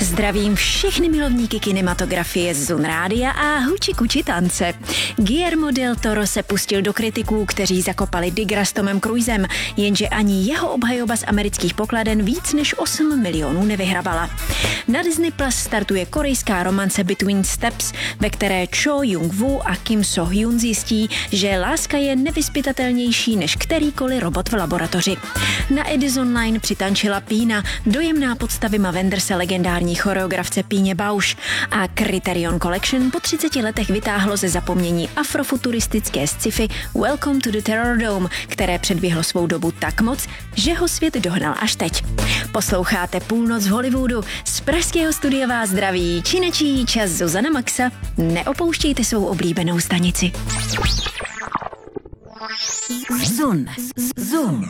Zdravím všechny milovníky kinematografie z Zun Rádia a huči kuči tance. Guillermo del Toro se pustil do kritiků, kteří zakopali Digra s Tomem Cruisem, jenže ani jeho obhajoba z amerických pokladen víc než 8 milionů nevyhrabala. Na Disney Plus startuje korejská romance Between Steps, ve které Cho Jung-woo a Kim So-hyun zjistí, že láska je nevyzpytatelnější než kterýkoliv robot v laboratoři. Na Edison Line přitančila Pína, dojemná podsta Wima Wenderse legendární choreografce Píně Bausch, a Criterion Collection po 30 letech vytáhlo ze zapomnění afrofuturistické sci-fi Welcome to the Terror Dome, které předběhlo svou dobu tak moc, že ho svět dohnal až teď. Posloucháte Půlnoc v Hollywoodu, z pražského studia vás zdraví činečí čas Zuzana Maxa. Neopouštějte svou oblíbenou stanici. Zun.